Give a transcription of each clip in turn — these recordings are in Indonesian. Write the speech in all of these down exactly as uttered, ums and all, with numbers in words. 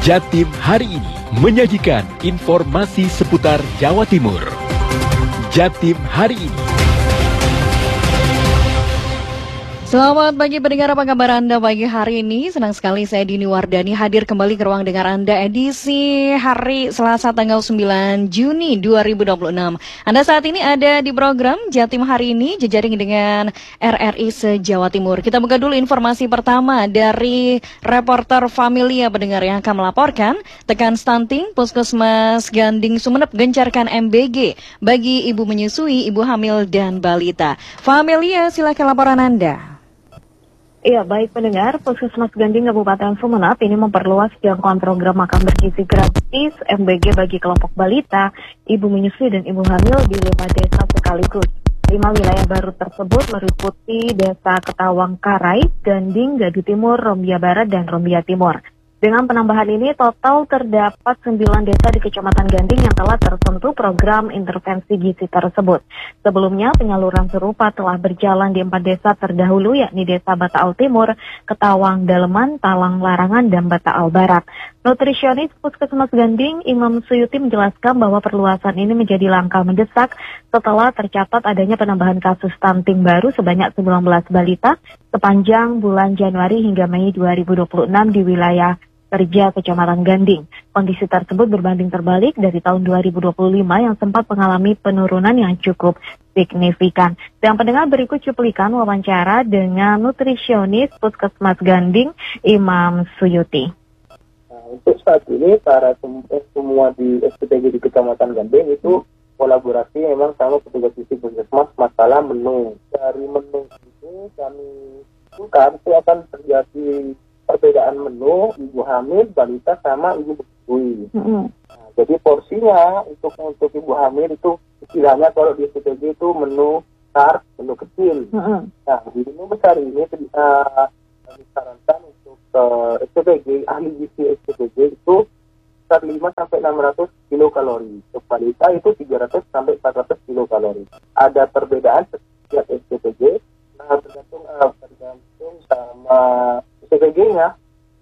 Jatim hari ini menyajikan informasi seputar Jawa Timur. Jatim hari ini. Selamat pagi pendengar, apa kabar Anda pagi hari ini? Senang sekali saya Dini Wardani hadir kembali ke ruang dengar Anda edisi hari Selasa tanggal sembilan Juni dua ribu dua puluh enam. Anda saat ini ada di program Jatim hari ini, jejaring dengan R R I se-Jawa Timur. Kita buka dulu informasi pertama dari reporter Familia pendengar yang akan melaporkan tekan stunting Puskesmas Ganding Sumeneb gencarkan M B G bagi ibu menyusui, ibu hamil dan balita. Familia, silakan laporan Anda. Iya, baik pendengar, Puskesmas Ganding Kabupaten Sumeneb ini memperluas jangkauan program makan bergizi gratis M B G bagi kelompok balita, ibu menyusui dan ibu hamil di lima desa sekaligus. Lima wilayah baru tersebut meliputi Desa Ketawang Karai, Ganding, Gadu Timur, Rombia Barat, dan Rombia Timur. Dengan penambahan ini, total terdapat sembilan desa di Kecamatan Ganding yang telah tersentuh program intervensi gizi tersebut. Sebelumnya, penyaluran serupa telah berjalan di empat desa terdahulu, yakni Desa Bataal Timur, Ketawang Daleman, Talang Larangan, dan Bataal Barat. Nutrisionis Puskesmas Ganding, Imam Suyuti menjelaskan bahwa perluasan ini menjadi langkah mendesak setelah tercatat adanya penambahan kasus stunting baru sebanyak sembilan belas balita sepanjang bulan Januari hingga Mei dua ribu dua puluh enam di wilayah kerja Kecamatan Ganding. Kondisi tersebut berbanding terbalik dari tahun dua ribu dua puluh lima yang sempat mengalami penurunan yang cukup signifikan. Dan pendengar, berikut cuplikan wawancara dengan nutrisionis Puskesmas Ganding, Imam Suyuti. Nah, untuk saat ini para sem semua di S P T G di Kecamatan Ganding itu kolaborasi memang sama petugas gizi Puskesmas masalah menu. Dari menu ini kami bukan itu akan terjadi perbedaan menu ibu hamil, balita sama ibu menyusui. Mm-hmm. Nah, jadi porsinya untuk untuk ibu hamil itu istilahnya kalau di S P T G itu menu besar, menu kecil. Mm-hmm. Nah, di menu besar ini uh, disarankan untuk uh, S P T G, ahli gizi S P T G itu sekitar lima sampai enam ratus kilokalori. Untuk balita itu tiga ratus sampai empat ratus kilokalori. Ada perbedaan setiap S P T G, nah tergantung uh, tergantung sama S P T G-nya.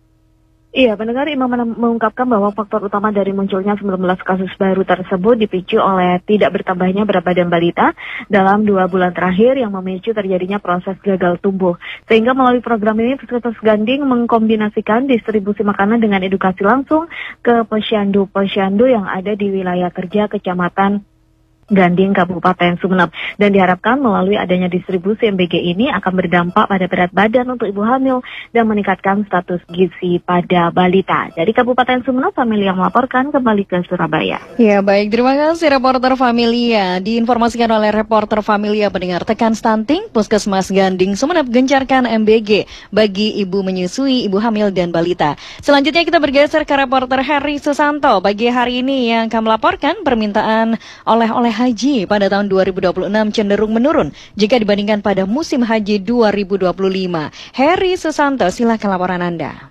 Iya, pendengar, Imam mengungkapkan bahwa faktor utama dari munculnya sembilan belas kasus baru tersebut dipicu oleh tidak bertambahnya berat badan balita dalam dua bulan terakhir yang memicu terjadinya proses gagal tumbuh. Sehingga melalui program ini, Puskesmas Ganding mengkombinasikan distribusi makanan dengan edukasi langsung ke posyandu-posyandu yang ada di wilayah kerja Kecamatan Ganding Kabupaten Sumeneb, dan diharapkan melalui adanya distribusi M B G ini akan berdampak pada berat badan untuk ibu hamil dan meningkatkan status gizi pada balita. Dari Kabupaten Sumeneb, Familia melaporkan kembali ke Surabaya. Ya, baik, terima kasih reporter Familia. Diinformasikan oleh reporter Familia pendengar, tekan stunting Puskesmas Ganding Sumeneb gencarkan M B G bagi ibu menyusui, ibu hamil dan balita. Selanjutnya kita bergeser ke reporter Heri Susanto pagi hari ini yang akan melaporkan permintaan oleh-oleh haji pada tahun dua ribu dua puluh enam cenderung menurun jika dibandingkan pada musim haji dua ribu dua puluh lima. Heri Susanto, silakan laporan Anda.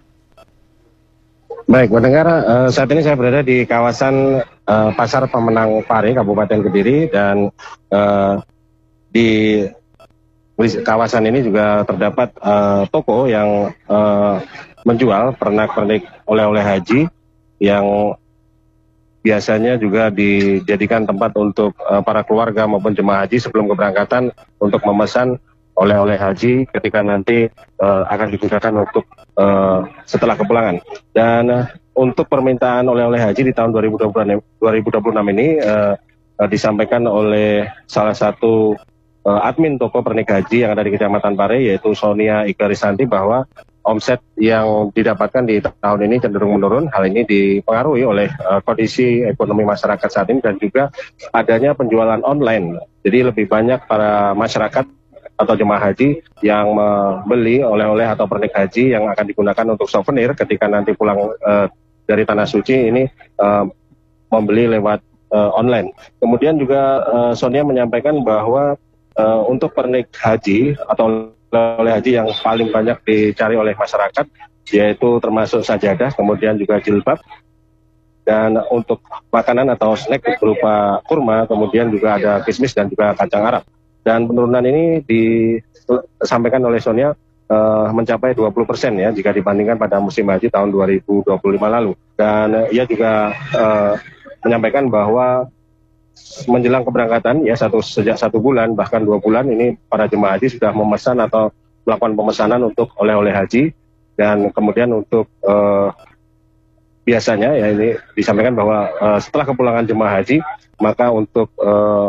Baik, mendengar uh, saat ini saya berada di kawasan uh, Pasar Pemenang Pare, Kabupaten Kediri, dan uh, di kawasan ini juga terdapat uh, toko yang uh, menjual pernak-pernik oleh-oleh haji yang biasanya juga dijadikan tempat untuk uh, para keluarga maupun jemaah haji sebelum keberangkatan untuk memesan oleh-oleh haji ketika nanti uh, akan digunakan untuk uh, setelah kepulangan. Dan uh, untuk permintaan oleh-oleh haji di tahun dua ribu dua puluh enam ini uh, uh, disampaikan oleh salah satu uh, admin toko pernik haji yang ada di Kecamatan Pare, yaitu Sonia Ikarisanti, bahwa omset yang didapatkan di tahun ini cenderung menurun. Hal ini dipengaruhi oleh uh, kondisi ekonomi masyarakat saat ini dan juga adanya penjualan online. Jadi lebih banyak para masyarakat atau jemaah haji yang membeli oleh-oleh atau pernik haji yang akan digunakan untuk souvenir ketika nanti pulang uh, dari Tanah Suci ini uh, membeli lewat uh, online. Kemudian juga uh, Sonia menyampaikan bahwa uh, untuk pernik haji atau oleh haji yang paling banyak dicari oleh masyarakat yaitu termasuk sajadah, kemudian juga jilbab, dan untuk makanan atau snack berupa kurma, kemudian juga ada kismis dan juga kacang Arab. Dan penurunan ini disampaikan oleh Sonia uh, mencapai dua puluh persen ya jika dibandingkan pada musim haji tahun dua ribu dua puluh lima lalu. Dan uh, ia juga uh, menyampaikan bahwa menjelang keberangkatan ya satu sejak satu bulan bahkan dua bulan ini para jemaah haji sudah memesan atau melakukan pemesanan untuk oleh-oleh haji. Dan kemudian untuk uh, biasanya ya ini disampaikan bahwa uh, setelah kepulangan jemaah haji maka untuk uh,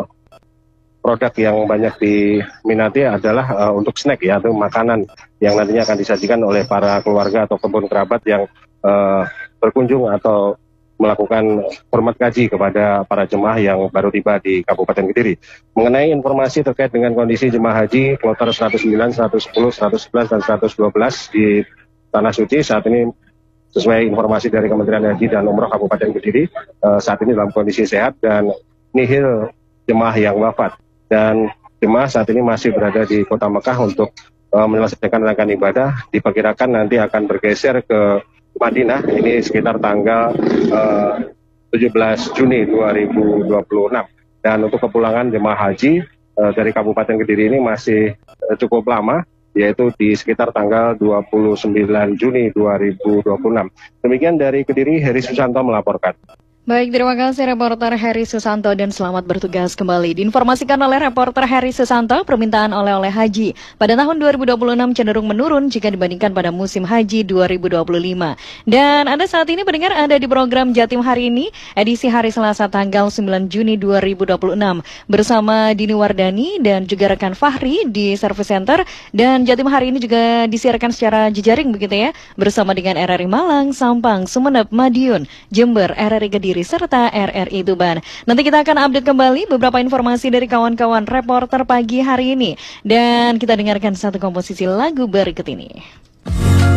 produk yang banyak diminati adalah uh, untuk snack ya, atau makanan yang nantinya akan disajikan oleh para keluarga atau kebun kerabat yang uh, berkunjung atau melakukan hormat kaji kepada para jemaah yang baru tiba di Kabupaten Kediri. Mengenai informasi terkait dengan kondisi jemaah haji kloter seratus sembilan, seratus sepuluh, seratus sebelas, dan seratus dua belas di Tanah Suci saat ini sesuai informasi dari Kementerian Haji dan Umroh Kabupaten Kediri uh, saat ini dalam kondisi sehat dan nihil jemaah yang wafat. Dan jemaah saat ini masih berada di Kota Mekah untuk uh, menyelesaikan rangkaian ibadah. Diperkirakan nanti akan bergeser ke Madinah, ini sekitar tanggal uh, tujuh belas Juni dua ribu dua puluh enam. Dan untuk kepulangan jemaah haji uh, dari Kabupaten Kediri ini masih uh, cukup lama, yaitu di sekitar tanggal dua puluh sembilan Juni dua ribu dua puluh enam. Demikian dari Kediri, Heri Susanto melaporkan. Baik, terima kasih reporter Heri Susanto dan selamat bertugas kembali. Diinformasikan oleh reporter Heri Susanto, permintaan oleh-oleh haji pada tahun dua ribu dua puluh enam cenderung menurun jika dibandingkan pada musim haji dua ribu dua puluh lima. Dan Anda saat ini mendengar Anda di program Jatim hari ini, edisi hari Selasa tanggal sembilan Juni dua ribu dua puluh enam. Bersama Dini Wardani dan juga rekan Fahri di Service Center. Dan Jatim hari ini juga disiarkan secara jejaring begitu ya, bersama dengan R R I Malang, Sampang, Sumeneb, Madiun, Jember, R R I Kediri, serta R R I Tuban. Nanti kita akan update kembali beberapa informasi dari kawan-kawan reporter pagi hari ini. Dan kita dengarkan satu komposisi lagu berikut ini.